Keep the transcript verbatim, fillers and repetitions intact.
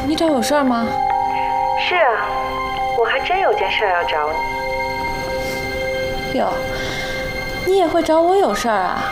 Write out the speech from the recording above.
你找我有事儿吗？ 是啊，我还真有件事要找你。 哟，你也会找我有事儿啊？